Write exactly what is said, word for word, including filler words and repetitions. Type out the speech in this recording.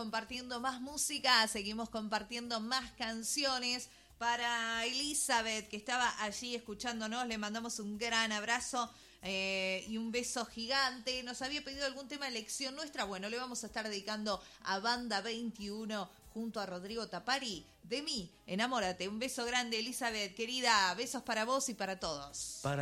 compartiendo más música, seguimos compartiendo más canciones. Para Elizabeth, que estaba allí escuchándonos, le mandamos un gran abrazo eh, y un beso gigante. Nos había pedido algún tema de elección nuestra. Bueno, le vamos a estar dedicando a Banda veintiuno junto a Rodrigo Tapari. De mí, enamórate. Un beso grande, Elizabeth, querida. Besos para vos y para todos. Para